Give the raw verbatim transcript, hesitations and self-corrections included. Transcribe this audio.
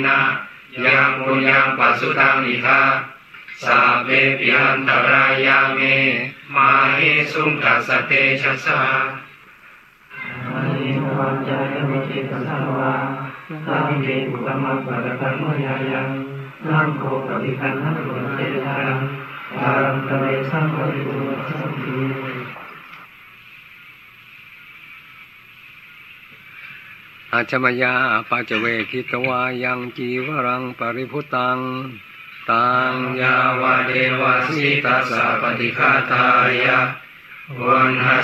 นะยังปุญญังปัสสุตังนิทาสัพเพปิอันตรายาเมมาหิสุงกัสสเตชะสาอานิวัจจะยมุติตัสสาวะสัพเพปุตตมัปปะตะคัมมยายังนังโคปฏิคันหังโรเจตังอารัมตเวสัมปริปุระสัมภิอาชมยาปัจเวคิตวายังจีวรังปริพุตังตังยาวะเดวะสิตัสสะปฏิฆาตายะวันห